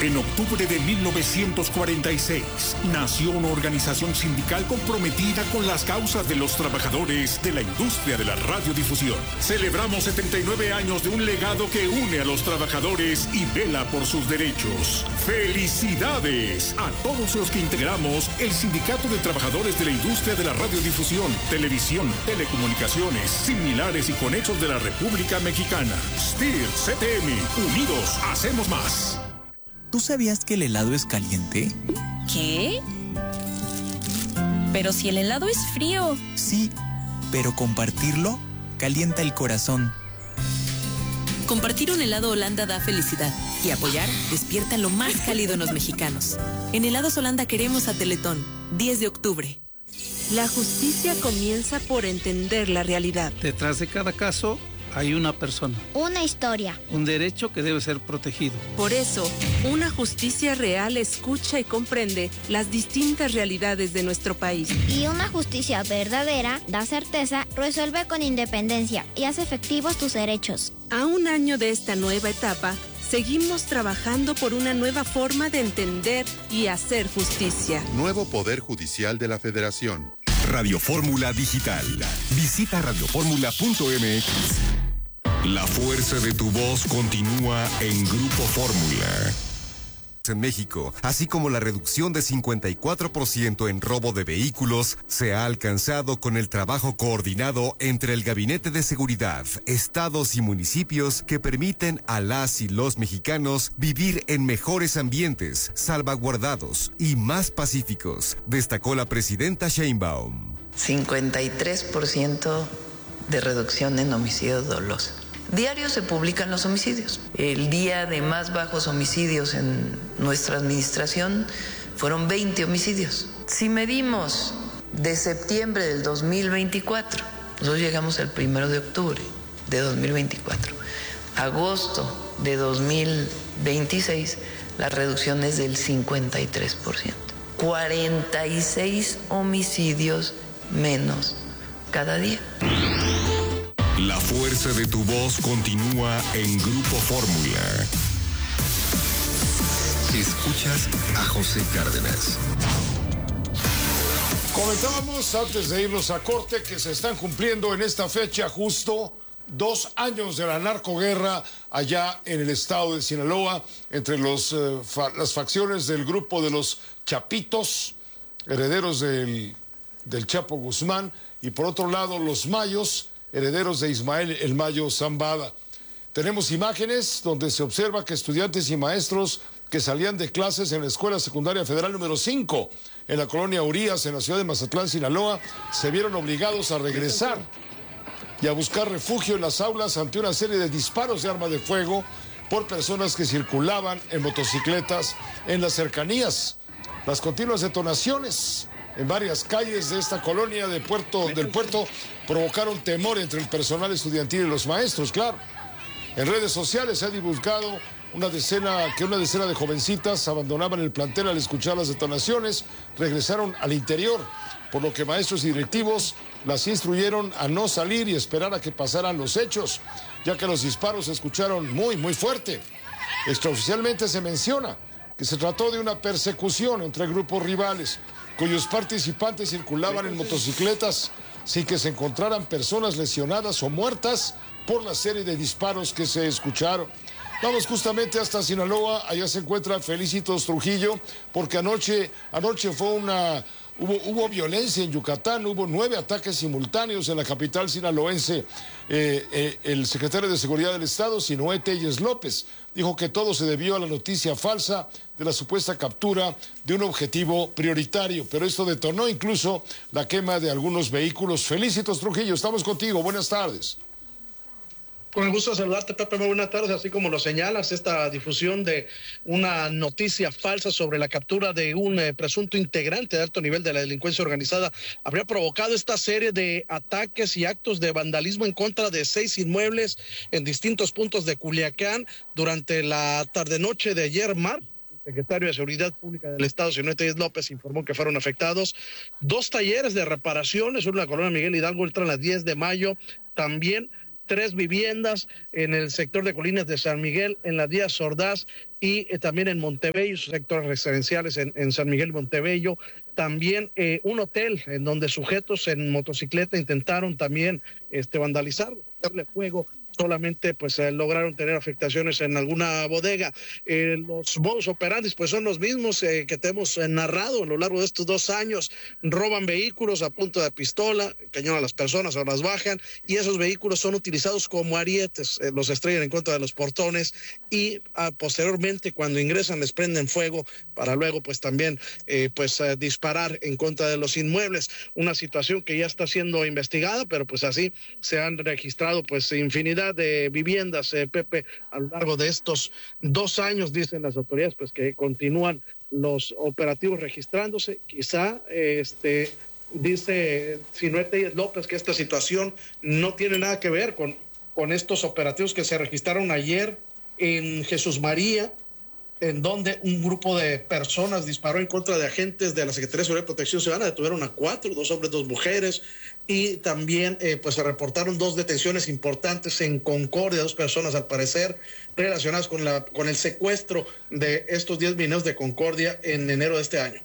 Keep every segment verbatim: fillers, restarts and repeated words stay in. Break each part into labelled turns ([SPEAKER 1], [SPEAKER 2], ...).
[SPEAKER 1] En octubre de mil novecientos cuarenta y seis, nació una organización sindical comprometida con las causas de los trabajadores de la industria de la radiodifusión. Celebramos setenta y nueve años de un legado que une a los trabajadores y vela por sus derechos. ¡Felicidades a todos los que integramos el Sindicato de Trabajadores de la Industria de la Radiodifusión, Televisión, Telecomunicaciones, similares y conexos de la República Mexicana! S T I R C T M, unidos hacemos más.
[SPEAKER 2] ¿Tú sabías que el helado es caliente?
[SPEAKER 3] ¿Qué? Pero si el helado es frío.
[SPEAKER 2] Sí, pero compartirlo calienta el corazón.
[SPEAKER 3] Compartir un helado Holanda da felicidad y apoyar despierta lo más cálido en los mexicanos. En Helados Holanda queremos a Teletón, diez de octubre.
[SPEAKER 4] La justicia comienza por entender la realidad.
[SPEAKER 5] Detrás de cada caso hay una persona.
[SPEAKER 6] Una historia.
[SPEAKER 5] Un derecho que debe ser protegido.
[SPEAKER 4] Por eso, una justicia real escucha y comprende las distintas realidades de nuestro país.
[SPEAKER 6] Y una justicia verdadera da certeza, resuelve con independencia y hace efectivos tus derechos.
[SPEAKER 4] A un año de esta nueva etapa, seguimos trabajando por una nueva forma de entender y hacer justicia.
[SPEAKER 7] Nuevo Poder Judicial de la Federación.
[SPEAKER 8] Radio Fórmula Digital. Visita radio fórmula punto m x. La fuerza de tu voz continúa en Grupo Fórmula.
[SPEAKER 9] En México, así como la reducción de cincuenta y cuatro por ciento en robo de vehículos, se ha alcanzado con el trabajo coordinado entre el Gabinete de Seguridad, estados y municipios que permiten a las y los mexicanos vivir en mejores ambientes, salvaguardados y más pacíficos, destacó la presidenta Sheinbaum.
[SPEAKER 10] cincuenta y tres por ciento de reducción en homicidios dolosos. Diario se publican los homicidios. El día de más bajos homicidios en nuestra administración fueron veinte homicidios. Si medimos de septiembre del dos mil veinticuatro, nosotros llegamos el primero de octubre de dos mil veinticuatro, agosto de dos mil veintiséis, la reducción es del cincuenta y tres por ciento. cuarenta y seis homicidios menos cada día.
[SPEAKER 8] La fuerza de tu voz continúa en Grupo Fórmula. Escuchas a José Cárdenas.
[SPEAKER 11] Comentábamos antes de irnos a corte que se están cumpliendo en esta fecha justo dos años de la narcoguerra allá en el estado de Sinaloa entre los, eh, fa las facciones del grupo de los Chapitos, herederos del, del Chapo Guzmán, y por otro lado los Mayos, herederos de Ismael El Mayo Zambada. Tenemos imágenes donde se observa que estudiantes y maestros que salían de clases en la Escuela Secundaria Federal número cinco, en la colonia Urias, en la ciudad de Mazatlán, Sinaloa, se vieron obligados a regresar y a buscar refugio en las aulas ante una serie de disparos de arma de fuego por personas que circulaban en motocicletas en las cercanías. Las continuas detonaciones en varias calles de esta colonia de puerto, del puerto provocaron temor entre el personal estudiantil y los maestros, claro. En redes sociales se ha divulgado una decena, que una decena de jovencitas abandonaban el plantel al escuchar las detonaciones, regresaron al interior, por lo que maestros y directivos las instruyeron a no salir y esperar a que pasaran los hechos, ya que los disparos se escucharon muy, muy fuerte. Extraoficialmente se menciona que se trató de una persecución entre grupos rivales, cuyos participantes circulaban en motocicletas sin que se encontraran personas lesionadas o muertas por la serie de disparos que se escucharon. Vamos justamente hasta Sinaloa, allá se encuentra Felicitos Trujillo, porque anoche, anoche fue una... Hubo, hubo violencia en Yucatán, hubo nueve ataques simultáneos en la capital sinaloense. Eh, eh, el secretario de Seguridad del Estado, Sinoé Telles López, dijo que todo se debió a la noticia falsa de la supuesta captura de un objetivo prioritario, pero esto detonó incluso la quema de algunos vehículos. Felicitos Trujillo, estamos contigo, buenas tardes.
[SPEAKER 12] Con el gusto de saludarte, Pepe, muy buenas tardes. Así como lo señalas, esta difusión de una noticia falsa sobre la captura de un eh, presunto integrante de alto nivel de la delincuencia organizada habría provocado esta serie de ataques y actos de vandalismo en contra de seis inmuebles en distintos puntos de Culiacán durante la tarde-noche de ayer, martes. El secretario de Seguridad Pública del Estado, Sinoé Telles López, informó que fueron afectados dos talleres de reparaciones, uno en la colonia Miguel Hidalgo, otra en la diez de mayo, también tres viviendas en el sector de Colinas de San Miguel, en la Díaz Ordaz y eh, también en Montebello, sectores residenciales en, en San Miguel y Montebello. También eh, un hotel en donde sujetos en motocicleta intentaron también este, vandalizar, darle fuego. Solamente pues eh, lograron tener afectaciones en alguna bodega. Eh, los modus operandi pues son los mismos eh, que te hemos eh, narrado a lo largo de estos dos años. Roban vehículos a punta de pistola, cañón a las personas o las bajan, y esos vehículos son utilizados como arietes, eh, los estrellan en contra de los portones y ah, posteriormente cuando ingresan les prenden fuego para luego pues también eh, pues eh, disparar en contra de los inmuebles. Una situación que ya está siendo investigada, pero pues así se han registrado pues infinidad de viviendas, eh, Pepe, a lo largo de estos dos años, dicen las autoridades, pues que continúan los operativos registrándose. Quizá, eh, este, dice Sinué Tellez López que esta situación no tiene nada que ver con, con estos operativos que se registraron ayer en Jesús María, en donde un grupo de personas disparó en contra de agentes de la Secretaría de Seguridad y Protección Ciudadana, detuvieron a cuatro, dos hombres, dos mujeres, y también eh, pues se reportaron dos detenciones importantes en Concordia, dos personas al parecer relacionadas con, la, con el secuestro de estos diez mineros de Concordia en enero de este año.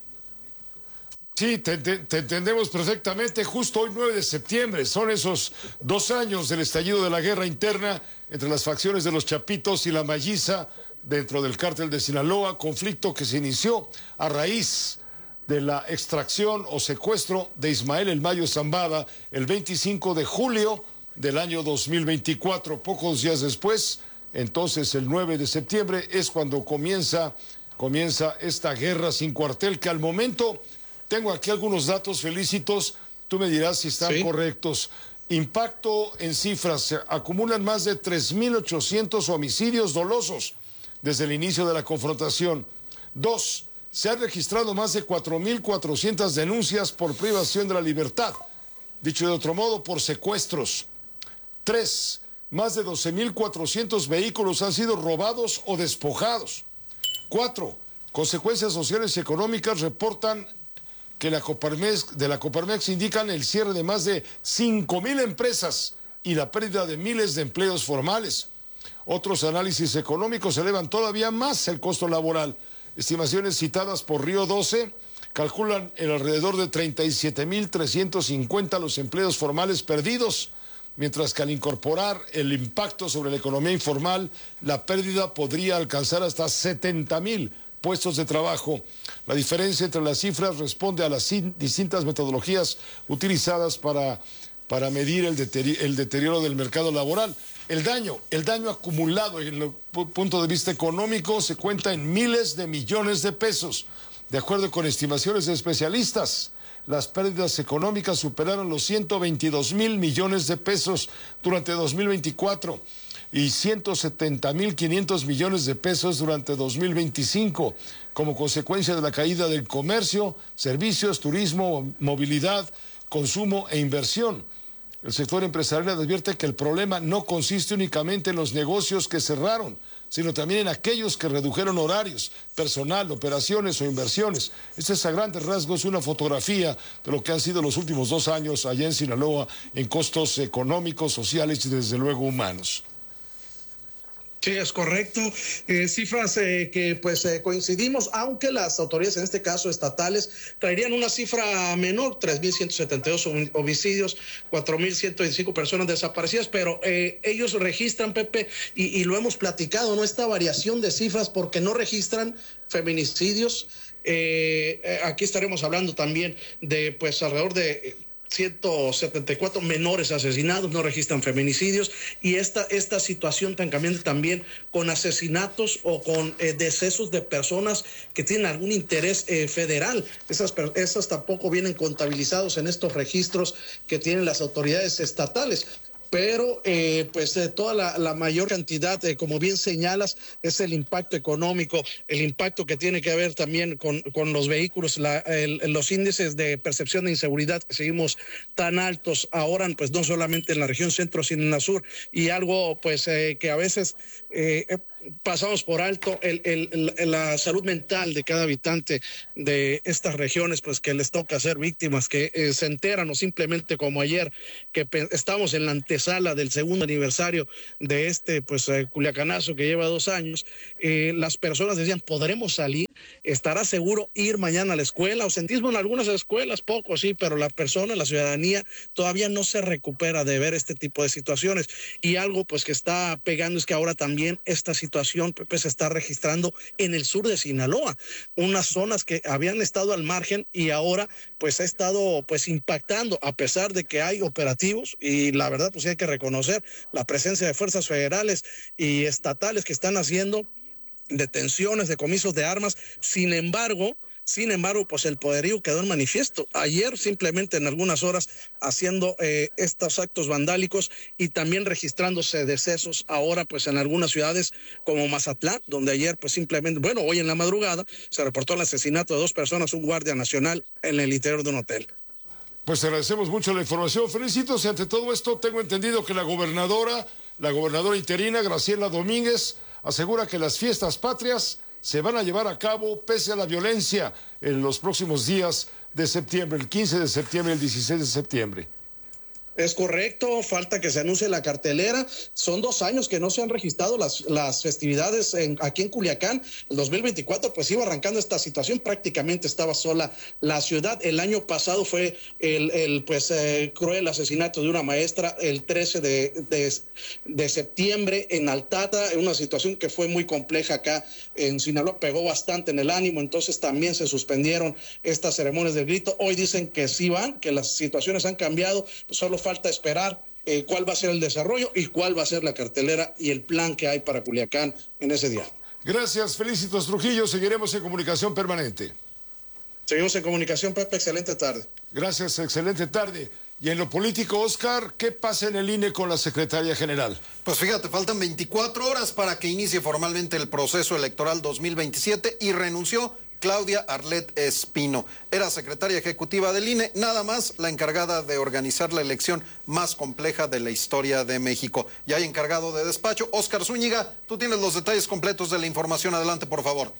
[SPEAKER 11] Sí, te, te, te entendemos perfectamente. Justo hoy, nueve de septiembre, son esos dos años del estallido de la guerra interna entre las facciones de los Chapitos y la Malliza dentro del cártel de Sinaloa, conflicto que se inició a raíz de la extracción o secuestro de Ismael El Mayo Zambada el veinticinco de julio del año dos mil veinticuatro. Pocos días después, entonces el nueve de septiembre, es cuando comienza, comienza esta guerra sin cuartel, que al momento, tengo aquí algunos datos felicitos, tú me dirás si están ¿Sí? correctos. Impacto en cifras, se acumulan más de tres mil ochocientos homicidios dolosos desde el inicio de la confrontación. Dos, se han registrado más de cuatro mil cuatrocientas denuncias por privación de la libertad, dicho de otro modo, por secuestros. Tres, más de doce mil cuatrocientos vehículos han sido robados o despojados. Cuatro, consecuencias sociales y económicas reportan que la Coparmex, de la Coparmex indican el cierre de más de cinco mil empresas y la pérdida de miles de empleos formales. Otros análisis económicos elevan todavía más el costo laboral. Estimaciones citadas por Río doce calculan en alrededor de treinta y siete mil trescientos cincuenta los empleos formales perdidos, mientras que al incorporar el impacto sobre la economía informal, la pérdida podría alcanzar hasta setenta mil puestos de trabajo. La diferencia entre las cifras responde a las distintas metodologías utilizadas para, para medir el deterioro, el deterioro del mercado laboral. El daño, el daño acumulado en el punto de vista económico se cuenta en miles de millones de pesos. De acuerdo con estimaciones de especialistas, las pérdidas económicas superaron los ciento veintidós mil millones de pesos durante dos mil veinticuatro y ciento setenta mil quinientos millones de pesos durante dos mil veinticinco, como consecuencia de la caída del comercio, servicios, turismo, movilidad, consumo e inversión. El sector empresarial advierte que el problema no consiste únicamente en los negocios que cerraron, sino también en aquellos que redujeron horarios, personal, operaciones o inversiones. Esta es a grandes rasgos una fotografía de lo que han sido los últimos dos años allá en Sinaloa en costos económicos, sociales y desde luego humanos.
[SPEAKER 12] Sí, es correcto. Eh, cifras eh, que pues eh, coincidimos, aunque las autoridades, en este caso estatales, traerían una cifra menor, tres mil ciento setenta y dos homicidios, cuatro mil ciento veinticinco personas desaparecidas, pero eh, ellos registran, Pepe, y, y lo hemos platicado, ¿no? Esta variación de cifras porque no registran feminicidios. Eh, eh, aquí estaremos hablando también de pues alrededor de Eh, ciento setenta y cuatro menores asesinados, no registran feminicidios, y esta, esta situación tan cambiante también con asesinatos o con eh, decesos de personas que tienen algún interés eh, federal. Esas, esas tampoco vienen contabilizados en estos registros que tienen las autoridades estatales. Pero eh, pues eh, toda la, la mayor cantidad, eh, como bien señalas, es el impacto económico, el impacto que tiene que ver también con, con los vehículos, la, el, los índices de percepción de inseguridad que seguimos tan altos ahora, pues no solamente en la región centro, sino en la sur, y algo pues eh, que a veces eh, pasamos por alto el, el, el, la salud mental de cada habitante de estas regiones, pues que les toca ser víctimas, que eh, se enteran o simplemente como ayer, que estamos en la antesala del segundo aniversario de este pues eh, culiacanazo que lleva dos años, eh, las personas decían, ¿podremos salir? ¿Estará seguro ir mañana a la escuela? Ausentismo en algunas escuelas, poco sí, pero la persona, la ciudadanía todavía no se recupera de ver este tipo de situaciones. Y algo pues que está pegando es que ahora también esta situación, Pepe, se está registrando en el sur de Sinaloa, unas zonas que habían estado al margen y ahora pues ha estado pues impactando, a pesar de que hay operativos, y la verdad pues hay que reconocer la presencia de fuerzas federales y estatales que están haciendo detenciones, decomisos de armas. Sin embargo, sin embargo, pues el poderío quedó en manifiesto. Ayer simplemente en algunas horas haciendo eh, estos actos vandálicos y también registrándose decesos ahora pues en algunas ciudades como Mazatlán, donde ayer pues simplemente, bueno, hoy en la madrugada se reportó el asesinato de dos personas, un guardia nacional en el interior de un hotel.
[SPEAKER 11] Pues agradecemos mucho la información. Felicitos, y ante todo esto tengo entendido que la gobernadora, la gobernadora interina, Graciela Domínguez, asegura que las fiestas patrias se van a llevar a cabo pese a la violencia en los próximos días de septiembre, el quince de septiembre y el dieciséis de septiembre.
[SPEAKER 12] Es correcto, falta que se anuncie la cartelera. Son dos años que no se han registrado las, las festividades en, aquí en Culiacán. El dos mil veinticuatro pues iba arrancando esta situación, prácticamente estaba sola la ciudad. El año pasado fue el, el pues eh, cruel asesinato de una maestra el trece de septiembre en Altata, una situación que fue muy compleja acá en Sinaloa, pegó bastante en el ánimo, entonces también se suspendieron estas ceremonias del grito. Hoy dicen que sí van, que las situaciones han cambiado, pues solo falta esperar eh, cuál va a ser el desarrollo y cuál va a ser la cartelera y el plan que hay para Culiacán en ese día.
[SPEAKER 11] Gracias, Felicitos Trujillo. Seguiremos en comunicación permanente.
[SPEAKER 12] Seguimos en comunicación, Pepe. Excelente tarde.
[SPEAKER 11] Gracias, excelente tarde. Y en lo político, Oscar, ¿qué pasa en el I N E con la secretaria general?
[SPEAKER 13] Pues fíjate, faltan veinticuatro horas para que inicie formalmente el proceso electoral dos mil veintisiete y renunció Claudia Arlet Espino. Era secretaria ejecutiva del I N E, nada más la encargada de organizar la elección más compleja de la historia de México. Ya hay encargado de despacho, Óscar Zúñiga. Tú tienes los detalles completos de la información. Adelante, por favor.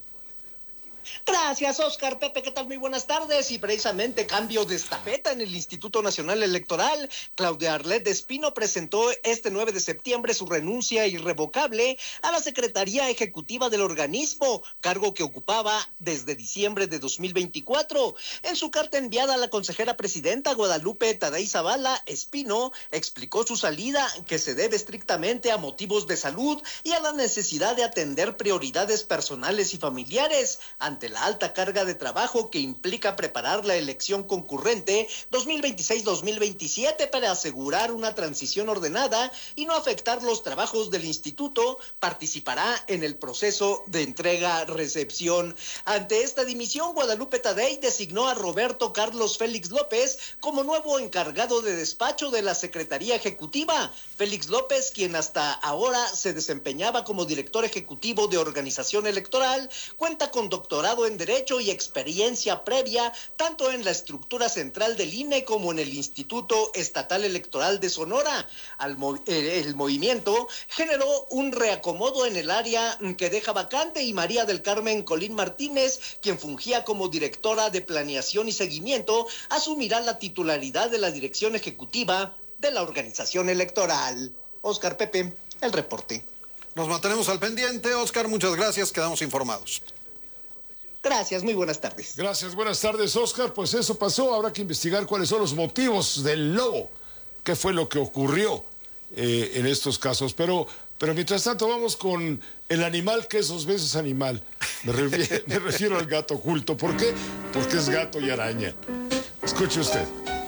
[SPEAKER 14] Gracias, Oscar. Pepe, ¿qué tal? Muy buenas tardes. Y precisamente cambio de estafeta en el Instituto Nacional Electoral. Claudia Arlet Espino presentó este nueve de septiembre su renuncia irrevocable a la Secretaría Ejecutiva del organismo, cargo que ocupaba desde diciembre de dos mil veinticuatro. En su carta enviada a la consejera presidenta Guadalupe Tadei Zavala, Espino explicó su salida, que se debe estrictamente a motivos de salud y a la necesidad de atender prioridades personales y familiares ante la alta carga de trabajo que implica preparar la elección concurrente dos mil veintiséis dos mil veintisiete para asegurar una transición ordenada y no afectar los trabajos del instituto. Participará en el proceso de entrega-recepción. Ante esta dimisión, Guadalupe Tadei designó a Roberto Carlos Félix López como nuevo encargado de despacho de la Secretaría Ejecutiva. Félix López, quien hasta ahora se desempeñaba como director ejecutivo de organización electoral, cuenta con doctorado en Derecho y experiencia previa tanto en la estructura central del I N E como en el Instituto Estatal Electoral de Sonora. Al mov- el, el movimiento generó un reacomodo en el área que deja vacante y María del Carmen Colín Martínez, quien fungía como directora de Planeación y Seguimiento, asumirá la titularidad de la dirección ejecutiva de la organización electoral. Óscar, Pepe, el reporte.
[SPEAKER 13] Nos mantenemos al pendiente, Óscar, muchas gracias, quedamos informados.
[SPEAKER 14] Gracias, muy buenas tardes.
[SPEAKER 11] Gracias, buenas tardes, Óscar. Pues eso pasó, habrá que investigar cuáles son los motivos del lobo, qué fue lo que ocurrió eh, en estos casos. Pero, pero mientras tanto vamos con el animal que es dos veces animal. Me refiero, me refiero al gato oculto. ¿Por qué? Porque es gato y araña. Escuche usted.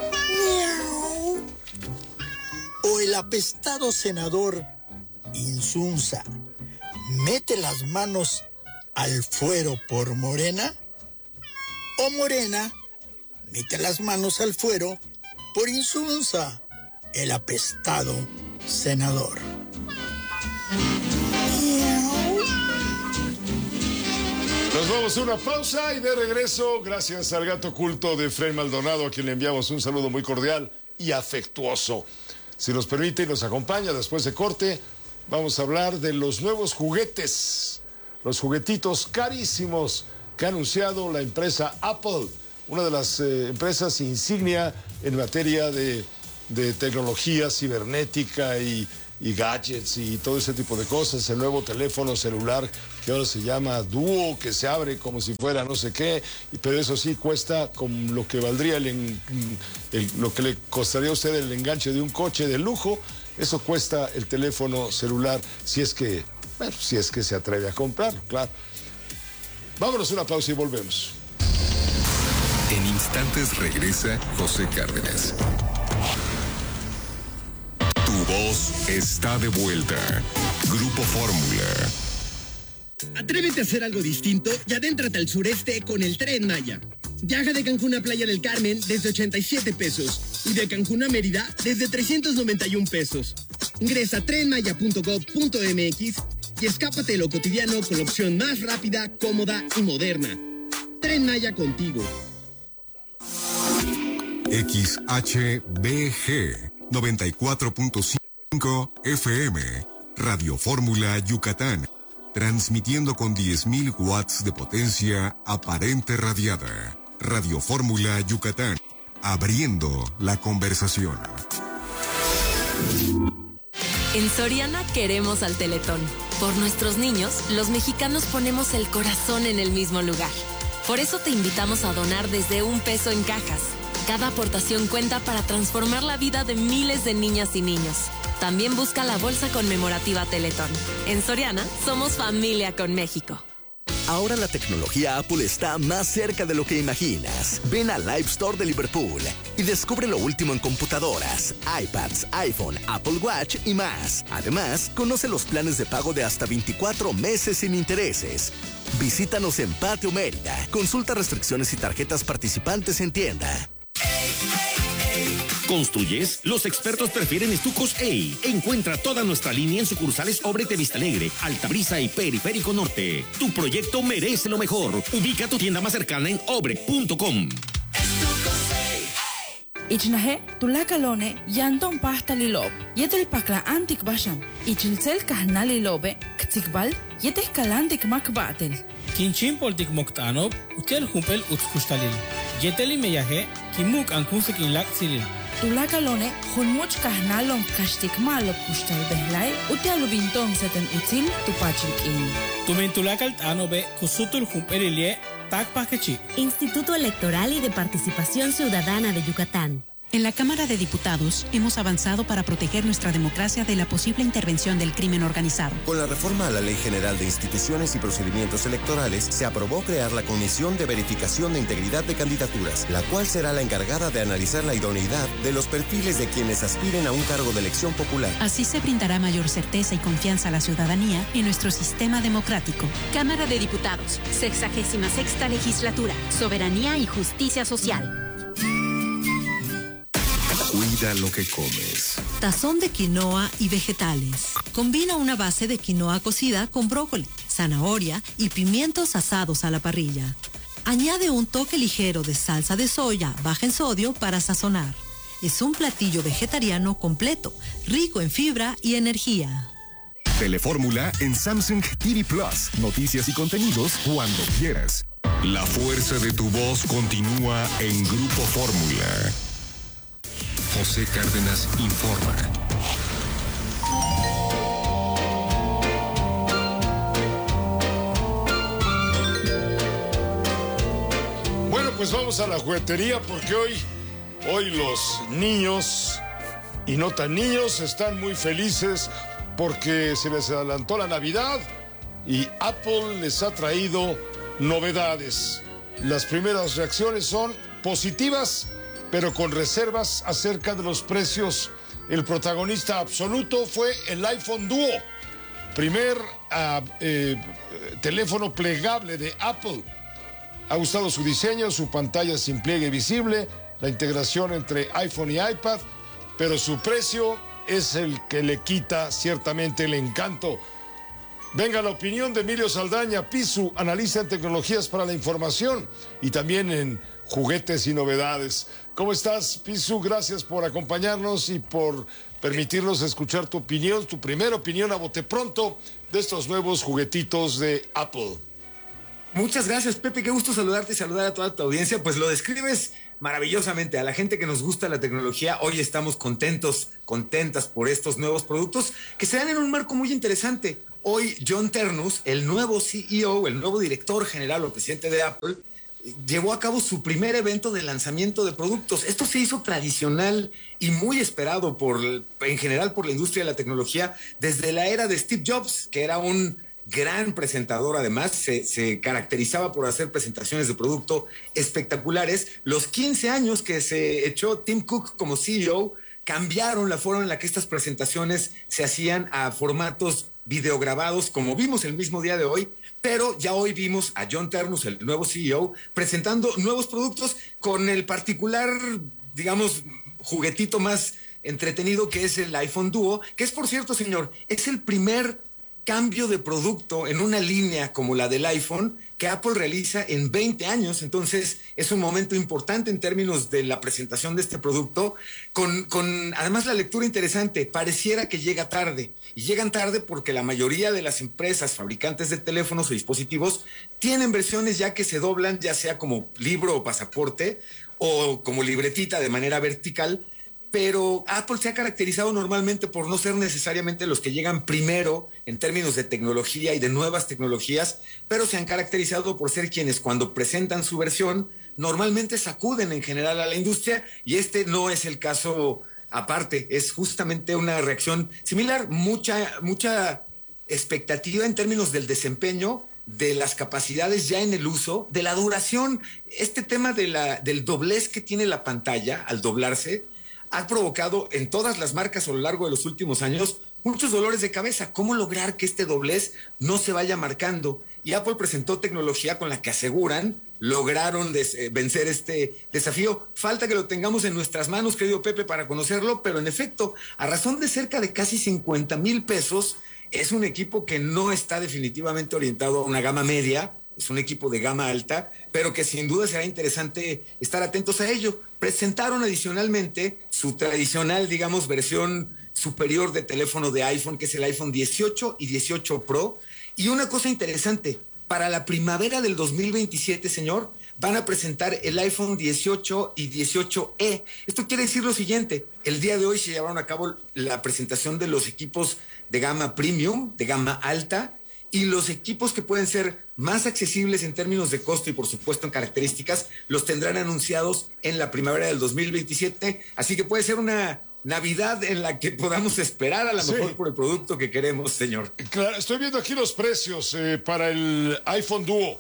[SPEAKER 15] O el apestado senador Insunza mete las manos al fuero por Morena, o Morena mete las manos al fuero por Insunza, el apestado senador.
[SPEAKER 11] Nos vamos a una pausa y de regreso, gracias al gato oculto de Fred Maldonado, a quien le enviamos un saludo muy cordial y afectuoso. Si nos permite y nos acompaña después de corte, vamos a hablar de los nuevos juguetes, los juguetitos carísimos que ha anunciado la empresa Apple, una de las eh, empresas insignia en materia de, de tecnología cibernética y, y gadgets y todo ese tipo de cosas. El nuevo teléfono celular que ahora se llama Duo, que se abre como si fuera no sé qué, pero eso sí cuesta como lo que valdría el, el, lo que le costaría a usted el enganche de un coche de lujo. Eso cuesta el teléfono celular, si es que, bueno, si es que se atreve a comprarlo, claro. Vámonos a una pausa y volvemos.
[SPEAKER 8] En instantes regresa José Cárdenas. Tu voz está de vuelta. Grupo Fórmula.
[SPEAKER 16] Atrévete a hacer algo distinto y adéntrate al sureste con el Tren Maya. Viaja de Cancún a Playa del Carmen desde ochenta y siete pesos y de Cancún a Mérida desde trescientos noventa y un pesos. Ingresa a tren maya punto gob punto m x y escápate de lo cotidiano con la opción más rápida, cómoda y moderna. Tren Maya contigo.
[SPEAKER 9] X H B G noventa y cuatro punto cinco F M, Radio Fórmula Yucatán, transmitiendo con diez mil watts de potencia aparente radiada. Radio Fórmula Yucatán, abriendo la conversación.
[SPEAKER 3] En Soriana queremos al Teletón. Por nuestros niños, los mexicanos ponemos el corazón en el mismo lugar. Por eso te invitamos a donar desde un peso en cajas. Cada aportación cuenta para transformar la vida de miles de niñas y niños. También busca la bolsa conmemorativa Teletón. En Soriana, somos familia con México.
[SPEAKER 17] Ahora la tecnología Apple está más cerca de lo que imaginas. Ven al Live Store de Liverpool y descubre lo último en computadoras, iPads, iPhone, Apple Watch y más. Además, conoce los planes de pago de hasta veinticuatro meses sin intereses. Visítanos en Patio Mérida. Consulta restricciones y tarjetas participantes en tienda.
[SPEAKER 18] ¿Construyes? Los expertos prefieren Estucos A. Encuentra toda nuestra línea en sucursales Obrete Vista Alegre, Altabrisa y Periférico Norte. Tu proyecto merece lo mejor. Ubica tu tienda más cercana en obre punto com.
[SPEAKER 19] Ichnahe, tulakalone, yanton pasta lilob. Yetel pakla antik basham. Ichilsel kahna lilobe, ktikbal, yetes kalantik makbatel.
[SPEAKER 20] Kinchin poltik moktanob, utel humpel utskustalil. Yeteli meyahe, kimuk ankunsekin lak silil.
[SPEAKER 19] Tulakalone, hulmuch kahnalon kashtik malop kustal behlai, utialu binton seten util tupachik in.
[SPEAKER 20] Tumen tulakal tanobe, kusutul humpelilie, tak pakechi.
[SPEAKER 21] Instituto Electoral y de Participación Ciudadana de Yucatán.
[SPEAKER 22] En la Cámara de Diputados hemos avanzado para proteger nuestra democracia de la posible intervención del crimen organizado.
[SPEAKER 23] Con la reforma a la Ley General de Instituciones y Procedimientos Electorales, se aprobó crear la Comisión de Verificación de Integridad de Candidaturas, la cual será la encargada de analizar la idoneidad de los perfiles de quienes aspiren a un cargo de elección popular.
[SPEAKER 22] Así se brindará mayor certeza y confianza a la ciudadanía en nuestro sistema democrático.
[SPEAKER 21] Cámara de Diputados, sexagésima sexta legislatura, Soberanía y Justicia Social.
[SPEAKER 8] Cuida lo que comes.
[SPEAKER 24] Tazón de quinoa y vegetales. Combina una base de quinoa cocida con brócoli, zanahoria y pimientos asados a la parrilla. Añade un toque ligero de salsa de soya baja en sodio para sazonar. Es un platillo vegetariano completo, rico en fibra y energía.
[SPEAKER 8] Telefórmula en Samsung T V Plus. Noticias y contenidos cuando quieras. La fuerza de tu voz continúa en Grupo Fórmula. José Cárdenas informa.
[SPEAKER 11] Bueno, pues vamos a la juguetería porque hoy, hoy los niños y no tan niños están muy felices porque se les adelantó la Navidad y Apple les ha traído novedades. Las primeras reacciones son positivas, pero con reservas acerca de los precios. El protagonista absoluto fue el iPhone Duo, primer uh, eh, teléfono plegable de Apple. Ha gustado su diseño, su pantalla sin pliegue visible, la integración entre iPhone y iPad, pero su precio es el que le quita ciertamente el encanto. Venga la opinión de Emilio Saldaña, Pisu, analista en tecnologías para la información y también en juguetes y novedades. ¿Cómo estás, Pisu? Gracias por acompañarnos y por permitirnos escuchar tu opinión, tu primera opinión a bote pronto de estos nuevos juguetitos de Apple.
[SPEAKER 1] Muchas gracias, Pepe, qué gusto saludarte y saludar a toda tu audiencia. Pues lo describes maravillosamente. A la gente que nos gusta la tecnología, hoy estamos contentos, contentas por estos nuevos productos que se dan en un marco muy interesante. Hoy John Ternus, el nuevo C E O, el nuevo director general o presidente de Apple, llevó a cabo su primer evento de lanzamiento de productos. Esto se hizo tradicional y muy esperado por, en general por la industria de la tecnología desde la era de Steve Jobs, que era un gran presentador. Además, se, se caracterizaba por hacer presentaciones de producto espectaculares. Los quince años que se echó Tim Cook como C E O cambiaron la forma en la que estas presentaciones se hacían a formatos videograbados, como vimos el mismo día de hoy, pero ya hoy vimos a John Ternus, el nuevo C E O, presentando nuevos productos con el particular, digamos, juguetito más entretenido que es el iPhone Duo, que es, por cierto, señor, es el primer cambio de producto en una línea como la del iPhone que Apple realiza en veinte años. Entonces es un momento importante en términos de la presentación de este producto, con, con además la lectura interesante. Pareciera que llega tarde, y llegan tarde porque la mayoría de las empresas fabricantes de teléfonos o dispositivos tienen versiones ya que se doblan, ya sea como libro o pasaporte o como libretita de manera vertical. Pero Apple se ha caracterizado normalmente por no ser necesariamente los que llegan primero en términos de tecnología y de nuevas tecnologías, pero se han caracterizado por ser quienes cuando presentan su versión normalmente sacuden en general a la industria, y este no es el caso aparte, es justamente una reacción similar, mucha, mucha expectativa en términos del desempeño, de las capacidades ya en el uso, de la duración. Este tema de la, del doblez que tiene la pantalla al doblarse ha provocado en todas las marcas a lo largo de los últimos años muchos dolores de cabeza. ¿Cómo lograr que este doblez no se vaya marcando? Y Apple presentó tecnología con la que aseguran lograron des, eh, vencer este desafío. Falta que lo tengamos en nuestras manos, querido Pepe, para conocerlo, pero en efecto, a razón de cerca de casi cincuenta mil pesos, es un equipo que no está definitivamente orientado a una gama media, es un equipo de gama alta, pero que sin duda será interesante estar atentos a ello. Presentaron adicionalmente su tradicional, digamos, versión superior de teléfono de iPhone, que es el iPhone dieciocho y dieciocho Pro. Y una cosa interesante, para la primavera del dos mil veintisiete, señor, van a presentar el iPhone dieciocho y dieciocho E. Esto quiere decir lo siguiente: el día de hoy se llevaron a cabo la presentación de los equipos de gama premium, de gama alta, y los equipos que pueden ser más accesibles en términos de costo y por supuesto en características los tendrán anunciados en la primavera del dos mil veintisiete, así que puede ser una Navidad en la que podamos esperar a lo sí. mejor por el producto que queremos, señor.
[SPEAKER 11] Claro, estoy viendo aquí los precios eh, para el iPhone Duo,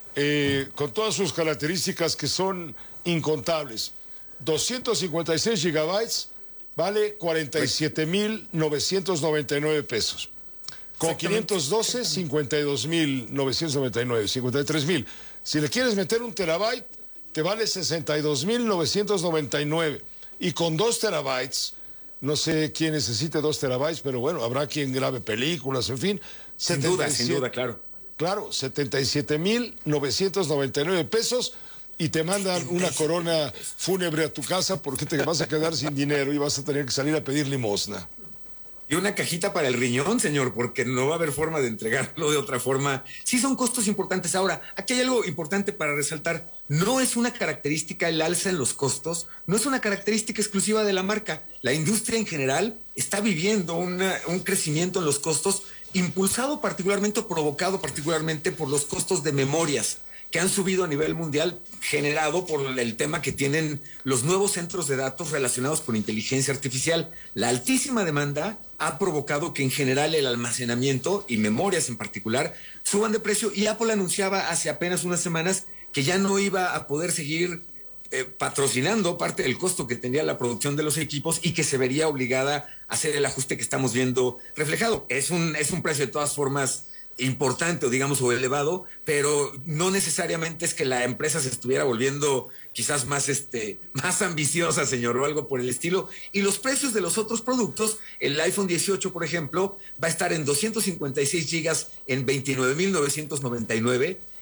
[SPEAKER 11] eh, con todas sus características que son incontables. doscientos cincuenta y seis gigabytes vale cuarenta y siete mil novecientos noventa y nueve pesos. Con quinientos doce, cincuenta y dos mil novecientos noventa y nueve, cincuenta y tres mil. Si le quieres meter un terabyte, te vale sesenta y dos mil novecientos noventa y nueve. Y con dos terabytes, no sé quién necesite dos terabytes, pero bueno, habrá quien grabe películas, en fin.
[SPEAKER 1] Sin duda, sin duda, claro.
[SPEAKER 11] Claro, setenta y siete mil novecientos noventa y nueve pesos, y te mandan una corona fúnebre a tu casa porque te vas a quedar sin dinero y vas a tener que salir a pedir limosna.
[SPEAKER 1] Y una cajita para el riñón, señor, porque no va a haber forma de entregarlo de otra forma. Sí son costos importantes. Ahora, aquí hay algo importante para resaltar. No es una característica el alza en los costos, no es una característica exclusiva de la marca. La industria en general está viviendo una, un crecimiento en los costos, impulsado particularmente o provocado particularmente por los costos de memorias, que han subido a nivel mundial, generado por el tema que tienen los nuevos centros de datos relacionados con inteligencia artificial. La altísima demanda ha provocado que en general el almacenamiento y memorias en particular suban de precio, y Apple anunciaba hace apenas unas semanas que ya no iba a poder seguir eh, patrocinando parte del costo que tenía la producción de los equipos, y que se vería obligada a hacer el ajuste que estamos viendo reflejado. Es un, es un precio de todas formas importante, o digamos, o elevado, pero no necesariamente es que la empresa se estuviera volviendo quizás más, este, más ambiciosa, señor, o algo por el estilo. Y los precios de los otros productos, el iPhone dieciocho, por ejemplo, va a estar en doscientos cincuenta y seis gigas en veintinueve mil novecientos noventa y nueve,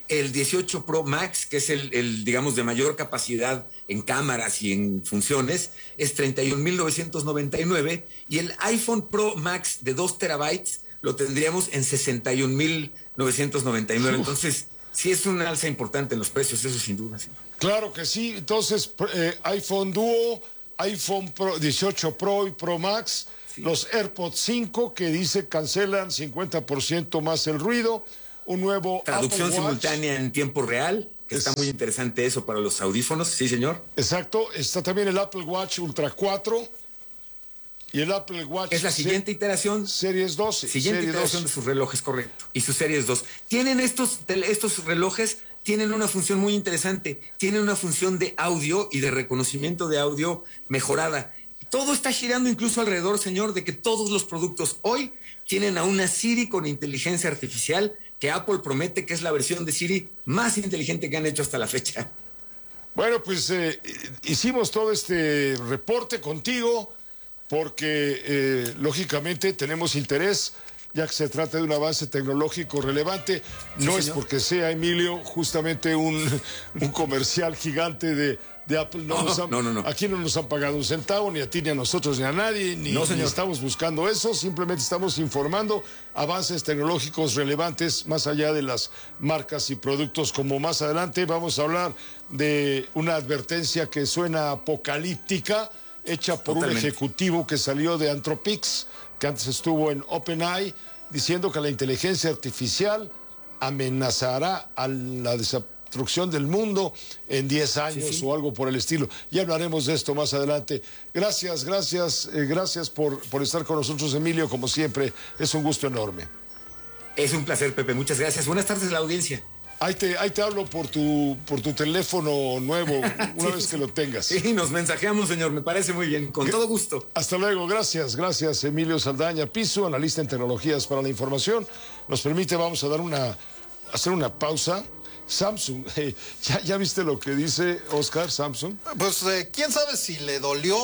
[SPEAKER 1] El dieciocho Pro Max, que es el, el, digamos, de mayor capacidad en cámaras y en funciones, es treinta y un mil novecientos noventa y nueve. Y el iPhone Pro Max de dos terabytes lo tendríamos en sesenta y un mil novecientos noventa y nueve. Entonces, sí es una alza importante en los precios, eso sin duda. Sí.
[SPEAKER 11] Claro que sí. Entonces, eh, iPhone Duo, iPhone Pro, dieciocho Pro y Pro Max, sí. Los AirPods cinco, que dice cancelan cincuenta por ciento más el ruido. Un nuevo
[SPEAKER 1] traducción
[SPEAKER 11] Apple Watch.
[SPEAKER 1] Simultánea en tiempo real, que es... está muy interesante eso para los audífonos, sí señor.
[SPEAKER 11] Exacto, está también el Apple Watch Ultra cuatro y el Apple Watch...
[SPEAKER 1] Es la siguiente iteración.
[SPEAKER 11] Series doce.
[SPEAKER 1] Siguiente
[SPEAKER 11] serie
[SPEAKER 1] iteración
[SPEAKER 11] doce.
[SPEAKER 1] de sus relojes, correcto. Y sus Series dos. Tienen estos, estos relojes, tienen una función muy interesante, tienen una función de audio y de reconocimiento de audio mejorada. Todo está girando incluso alrededor, señor, de que todos los productos hoy tienen a una Siri con inteligencia artificial que Apple promete que es la versión de Siri más inteligente que han hecho hasta la fecha.
[SPEAKER 11] Bueno, pues eh, hicimos todo este reporte contigo porque, eh, lógicamente, tenemos interés, ya que se trata de un avance tecnológico relevante. No sí, es porque sea, Emilio, justamente un, un comercial gigante de... de Apple. No,
[SPEAKER 1] no,
[SPEAKER 11] nos han,
[SPEAKER 1] no, no, no.
[SPEAKER 11] Aquí no nos han pagado un centavo, ni a ti, ni a nosotros, ni a nadie, ni,
[SPEAKER 1] no,
[SPEAKER 11] ni estamos buscando eso, simplemente estamos informando avances tecnológicos relevantes más allá de las marcas y productos, como más adelante vamos a hablar de una advertencia que suena apocalíptica, hecha por Totalmente. un ejecutivo que salió de Anthropics, que antes estuvo en OpenAI, diciendo que la inteligencia artificial amenazará a la desaparición destrucción del mundo en diez años sí, sí. o algo por el estilo. Ya hablaremos de esto más adelante. Gracias, gracias, eh, gracias por, por estar con nosotros, Emilio, como siempre. Es un gusto enorme.
[SPEAKER 1] Es un placer, Pepe. Muchas gracias. Buenas tardes a la audiencia.
[SPEAKER 11] Ahí te, ahí te hablo por tu, por tu teléfono nuevo, una sí, vez que lo tengas.
[SPEAKER 1] Sí, nos mensajeamos, señor. Me parece muy bien. Con todo gusto.
[SPEAKER 11] Hasta luego. Gracias, gracias, Emilio Saldaña Piso, analista en tecnologías para la información. Nos permite, vamos a dar una, hacer una pausa. Samsung, eh, ¿ya, ¿ya viste lo que dice Oscar, Samsung?
[SPEAKER 13] Pues eh, quién sabe si le dolió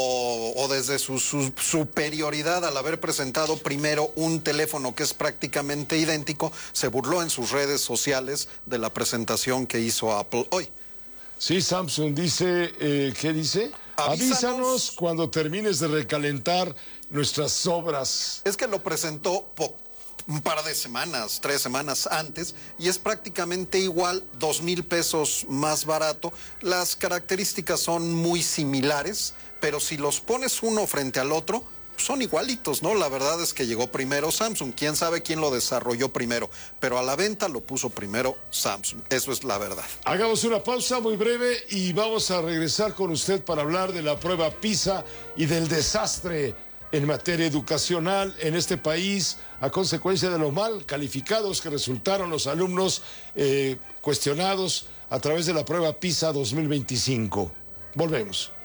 [SPEAKER 13] o, o desde su, su superioridad al haber presentado primero un teléfono que es prácticamente idéntico, se burló en sus redes sociales de la presentación que hizo Apple hoy.
[SPEAKER 11] Sí, Samsung dice, eh, ¿qué dice? Avísanos. Avísanos cuando termines de recalentar nuestras obras.
[SPEAKER 13] Es que lo presentó poco. Un par de semanas, tres semanas antes, y es prácticamente igual, dos mil pesos más barato. Las características son muy similares, pero si los pones uno frente al otro, son igualitos, ¿no? La verdad es que llegó primero Samsung. Quién sabe quién lo desarrolló primero, pero a la venta lo puso primero Samsung. Eso es la verdad.
[SPEAKER 11] Hagamos una pausa muy breve y vamos a regresar con usted para hablar de la prueba PISA y del desastre en materia educacional en este país a consecuencia de lo mal calificados que resultaron los alumnos eh, cuestionados a través de la prueba PISA dos mil veinticinco. Volvemos.